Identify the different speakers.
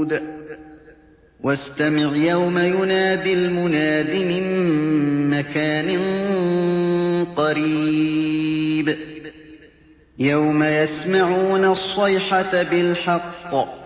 Speaker 1: مَشْهُودٍ واستمع يوم ينادي المناد من مكان قريب يوم يسمعون الصيحة بالحق